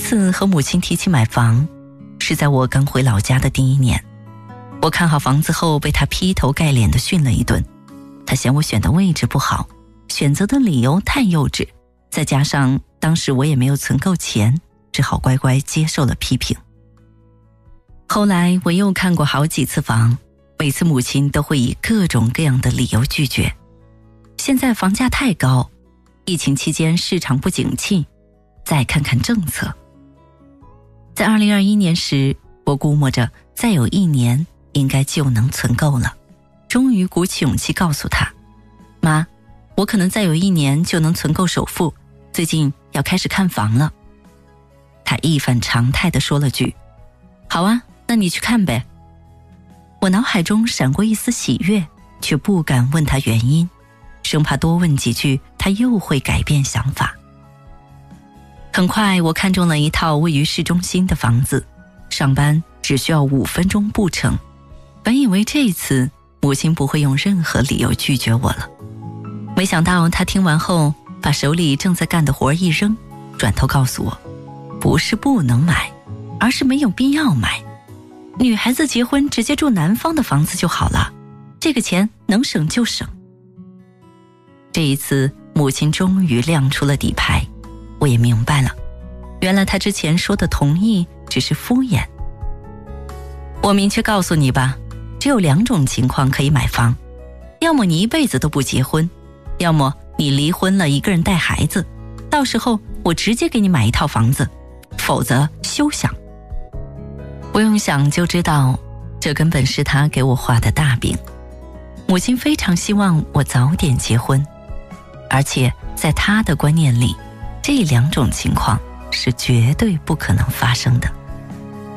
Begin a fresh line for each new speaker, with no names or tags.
次和母亲提起买房，是在我刚回老家的第1年。我看好房子后被她劈头盖脸地训了一顿，她嫌我选的位置不好，选择的理由太幼稚，再加上当时我也没有存够钱，只好乖乖接受了批评。后来我又看过好几次房，每次母亲都会以各种各样的理由拒绝。现在房价太高，疫情期间市场不景气，再看看政策。在2021年时，我估摸着再有1年应该就能存够了，终于鼓起勇气告诉她，妈，我可能再有1年就能存够首付，最近要开始看房了。她一反常态地说了句，好啊，那你去看呗。我脑海中闪过一丝喜悦，却不敢问她原因，生怕多问几句她又会改变想法。很快我看中了一套位于市中心的房子，上班只需要5分钟步程。本以为这次母亲不会用任何理由拒绝我了，没想到她听完后把手里正在干的活一扔，转头告诉我，不是不能买，而是没有必要买。女孩子结婚直接住南方的房子就好了，这个钱能省就省。这一次母亲终于亮出了底牌，我也明白了，原来她之前说的同意只是敷衍。我明确告诉你吧，只有2种情况可以买房，要么你一辈子都不结婚，要么你离婚了一个人带孩子，到时候我直接给你买一套房子，否则休想。不用想就知道，这根本是他给我画的大饼。母亲非常希望我早点结婚，而且在他的观念里，这2种情况是绝对不可能发生的。